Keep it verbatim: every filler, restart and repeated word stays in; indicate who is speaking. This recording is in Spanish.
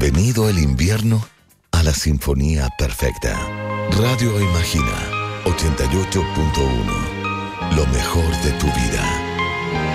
Speaker 1: Bienvenido el invierno a la sinfonía perfecta. Radio Imagina ochenta y ocho punto uno. Lo mejor de tu vida.